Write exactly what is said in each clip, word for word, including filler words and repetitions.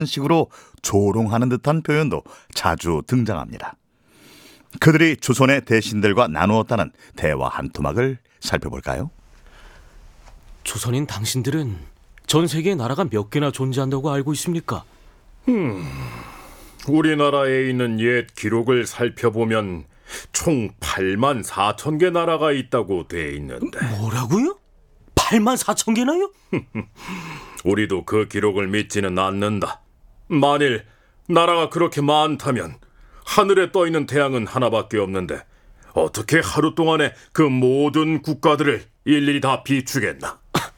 식으로 조롱하는 듯한 표현도 자주 등장합니다. 그들이 조선의 대신들과 나누었다는 대화 한 토막을 살펴볼까요? 조선인 당신들은 전 세계에 나라가 몇 개나 존재한다고 알고 있습니까? 음, 우리나라에 있는 옛 기록을 살펴보면 총 팔만 사천 개 나라가 있다고 돼 있는데. 뭐라고요? 팔만 사천 개나요? 우리도 그 기록을 믿지는 않는다. 만일 나라가 그렇게 많다면 하늘에 떠있는 태양은 하나밖에 없는데 어떻게 하루 동안에 그 모든 국가들을 일일이 다 비추겠나?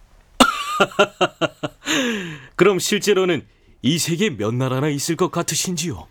그럼 실제로는 이 세계에 몇 나라나 있을 것 같으신지요?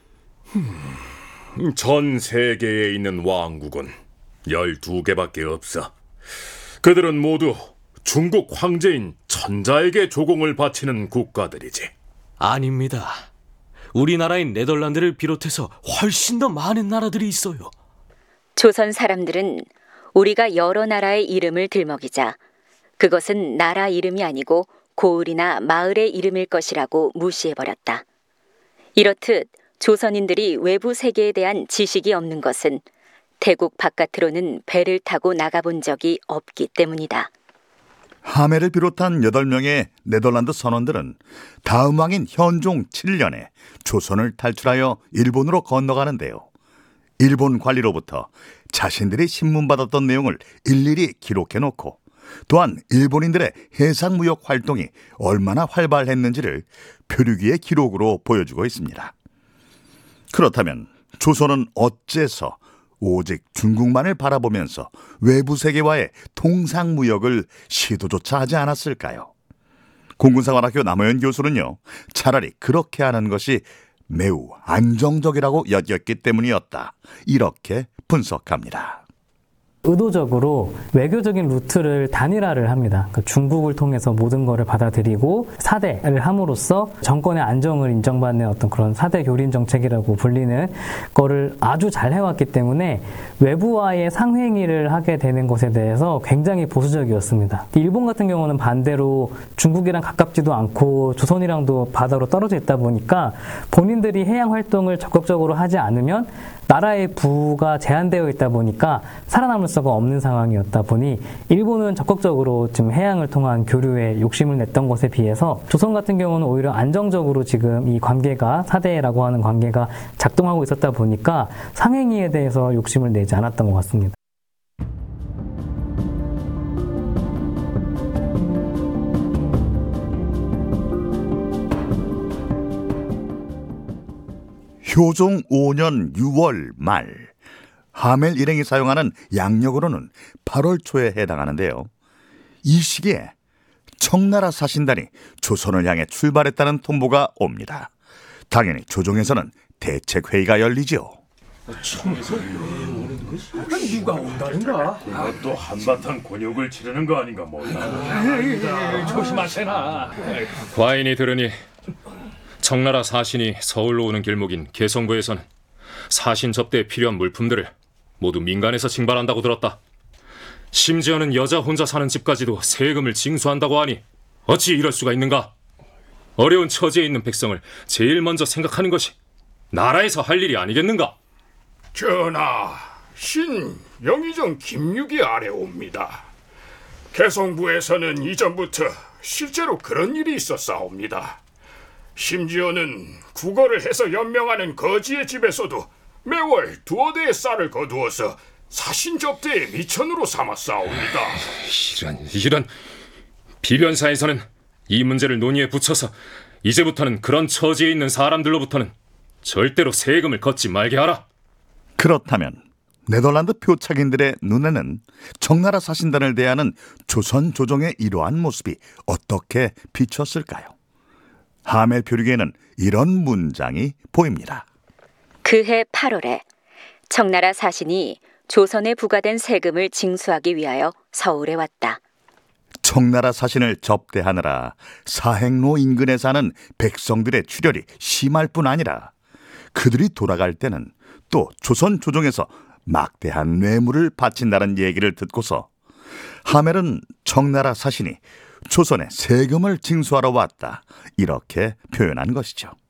음, 전 세계에 있는 왕국은 열두 개밖에 없어. 그들은 모두 중국 황제인 천자에게 조공을 바치는 국가들이지. 아닙니다. 우리나라인 네덜란드를 비롯해서 훨씬 더 많은 나라들이 있어요. 조선 사람들은 우리가 여러 나라의 이름을 들먹이자 그것은 나라 이름이 아니고 고을이나 마을의 이름일 것이라고 무시해버렸다. 이렇듯 조선인들이 외부 세계에 대한 지식이 없는 것은 태국 바깥으로는 배를 타고 나가본 적이 없기 때문이다. 하멜을 비롯한 여덟 명의 네덜란드 선원들은 다음 왕인 현종 칠 년에 조선을 탈출하여 일본으로 건너가는데요. 일본 관리로부터 자신들이 신문받았던 내용을 일일이 기록해놓고 또한 일본인들의 해상무역 활동이 얼마나 활발했는지를 표류기의 기록으로 보여주고 있습니다. 그렇다면 조선은 어째서 오직 중국만을 바라보면서 외부 세계와의 통상무역을 시도조차 하지 않았을까요? 공군사관학교 남호연 교수는요, 차라리 그렇게 하는 것이 매우 안정적이라고 여겼기 때문이었다, 이렇게 분석합니다. 의도적으로 외교적인 루트를 단일화를 합니다. 그러니까 중국을 통해서 모든 것을 받아들이고 사대를 함으로써 정권의 안정을 인정받는 어떤 그런 사대 교린 정책이라고 불리는 거를 아주 잘 해왔기 때문에 외부와의 상행위를 하게 되는 것에 대해서 굉장히 보수적이었습니다. 일본 같은 경우는 반대로 중국이랑 가깝지도 않고 조선이랑도 바다로 떨어져 있다 보니까 본인들이 해양 활동을 적극적으로 하지 않으면 나라의 부가 제한되어 있다 보니까 살아남을 수가 없는 상황이었다 보니 일본은 적극적으로 지금 해양을 통한 교류에 욕심을 냈던 것에 비해서 조선 같은 경우는 오히려 안정적으로 지금 이 관계가 사대라고 하는 관계가 작동하고 있었다 보니까 상행위에 대해서 욕심을 내지 않았던 것 같습니다. 효종 오 년 유월 말, 하멜 일행이 사용하는 양력으로는 팔월 초에 해당하는데요. 이 시기에 청나라 사신단이 조선을 향해 출발했다는 통보가 옵니다. 당연히 조정에서는 대책회의가 열리죠. 누가 온다는가? 또 한바탕 곤욕을 치르는 거 아닌가 몰라. 조심하세나. 과인이 들으니 청나라 사신이 서울로 오는 길목인 개성구에서는 사신 접대에 필요한 물품들을 모두 민간에서 징발한다고 들었다. 심지어는 여자 혼자 사는 집까지도 세금을 징수한다고 하니 어찌 이럴 수가 있는가? 어려운 처지에 있는 백성을 제일 먼저 생각하는 것이 나라에서 할 일이 아니겠는가? 전하, 신 영의정 김육이 아래옵니다. 개성부에서는 이전부터 실제로 그런 일이 있었사옵니다. 심지어는 국어를 해서 연명하는 거지의 집에서도 매월 두어 대의 쌀을 거두어서 사신 접대의 미천으로 삼았사옵니다. 이런 이런 비변사에서는 이 문제를 논의에 붙여서 이제부터는 그런 처지에 있는 사람들로부터는 절대로 세금을 걷지 말게 하라. 그렇다면 네덜란드 표착인들의 눈에는 청나라 사신단을 대하는 조선 조정의 이러한 모습이 어떻게 비쳤을까요? 하멜 표류기에는 이런 문장이 보입니다. 그해 팔월에 청나라 사신이 조선에 부과된 세금을 징수하기 위하여 서울에 왔다. 청나라 사신을 접대하느라 사행로 인근에 사는 백성들의 출혈이 심할 뿐 아니라 그들이 돌아갈 때는 또 조선 조정에서 막대한 뇌물을 바친다는 얘기를 듣고서 하멜은 청나라 사신이 조선에 세금을 징수하러 왔다, 이렇게 표현한 것이죠.